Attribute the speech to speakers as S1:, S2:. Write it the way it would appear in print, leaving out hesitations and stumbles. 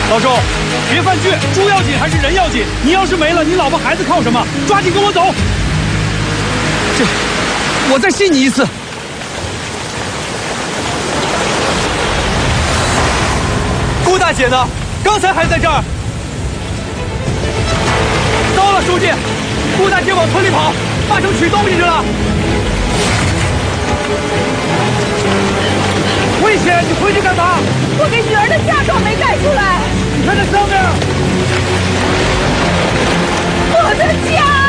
S1: 老周，别犯倔，猪要紧还是人要紧？你要是没了，你老婆孩子靠什么？抓紧跟我走！我再信你一次。顾大姐呢？刚才还在这儿。糟了，书记，顾大姐往村里跑，八成取东西去了。危险！你回去干嘛？
S2: 我给女儿的嫁妆没带出来。
S1: 你看那上面，
S2: 我的家。